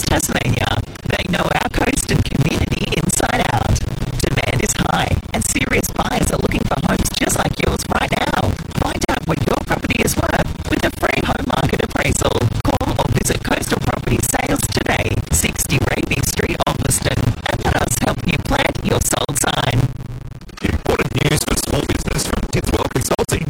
Tasmania. They know our coast and community inside out. Demand is high and serious buyers are looking for homes just like yours right now. Find out what your property is worth with a free home market appraisal. Call or visit Coastal Property Sales today, 60 Raby Street, Ulverston, and let us help you plant your sold sign. Important news for small business from Tidswell Consulting.